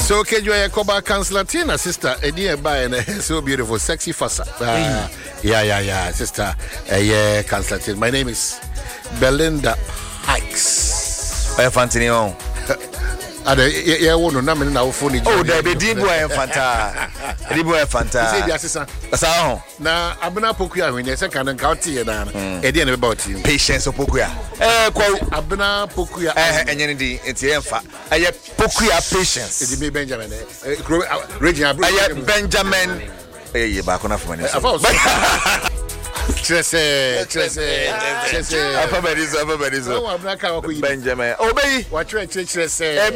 So Kejoya Koba Kanslatina, sister, a dear by and so beautiful, sexy fassa. Yeah, sister, yeah, Kanslatin. My name is Belinda Hikes. Fantini. Yeah, one of them now phone. Oh, there be deep boy and Fanta. Deep boy Fanta. Say the assistant. Now, Abuna Pokuya, when you second and county, and again about you. Patience of Pokuya. Abuna Pokuya, and Yendy, it's here. I have Pokuya patience. It's me, Benjamin. Regina Benjamin. Hey, back on for Benjamin. Obey. What